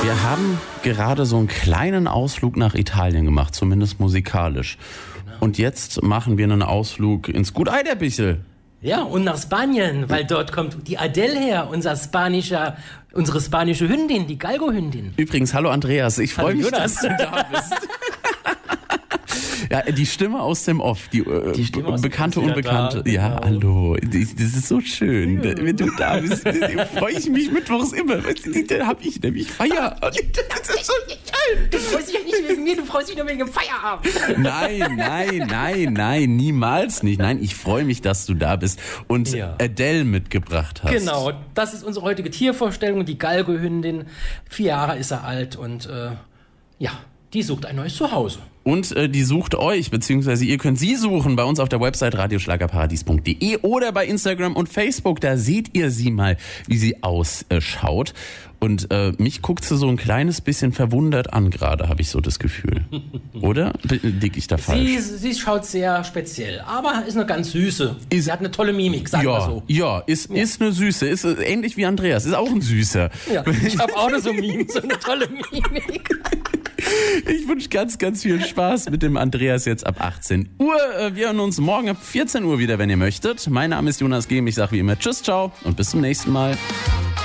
Wir haben gerade so einen kleinen Ausflug nach Italien gemacht, zumindest musikalisch. Genau. Und jetzt machen wir einen Ausflug ins Gut Eiderbichel. Ja, und nach Spanien, weil dort kommt die Adele her, unsere spanische Hündin, die Galgo-Hündin. Übrigens, hallo Andreas, ich freue mich, Jonas. dass du da bist. Ja, die Stimme aus dem Off, die Stimme aus dem bekannte, Off ist wieder unbekannte. da, Ja, genau. hallo, das ist so schön, wenn du da bist. Freue ich mich mittwochs immer. Da habe ich nämlich Feierabend. Das ist so schön. Du freust dich ja nicht wegen mir, du freust dich nur wegen dem Feierabend. Nein, niemals nicht. Nein, ich freue mich, dass du da bist und Ja. Adele mitgebracht hast. Genau, das ist unsere heutige Tiervorstellung, die Galgo-Hündin. 4 Jahre ist er alt und die sucht ein neues Zuhause. Und die sucht euch, beziehungsweise ihr könnt sie suchen bei uns auf der Website radioschlagerparadies.de oder bei Instagram und Facebook. Da seht ihr sie mal, wie sie ausschaut. Und mich guckt sie so ein kleines bisschen verwundert an gerade, habe ich so das Gefühl. Oder? Lieg ich da falsch? Sie schaut sehr speziell, aber ist eine ganz süße. Sie hat eine tolle Mimik, sag mal so. Ja, ist eine Süße. Ist ähnlich wie Andreas. Ist auch ein Süßer. Ja, ich habe auch so eine tolle Mimik. Ich wünsche ganz, ganz viel Spaß mit dem Andreas jetzt ab 18 Uhr. Wir hören uns morgen ab 14 Uhr wieder, wenn ihr möchtet. Mein Name ist Jonas Gehm. Ich sage wie immer Tschüss, ciao und bis zum nächsten Mal.